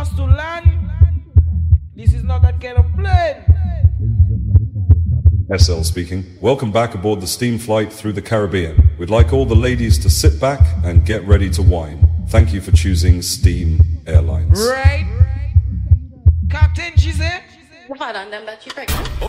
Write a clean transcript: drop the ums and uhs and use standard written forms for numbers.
wants to land, this is not that kind of plane. SL speaking. Welcome back aboard the steam flight through the Caribbean. We'd like all the ladies to sit back and get ready to wine. Thank you for choosing Steam Airlines. Right? Captain, she said? Hold on, them that you pregnant.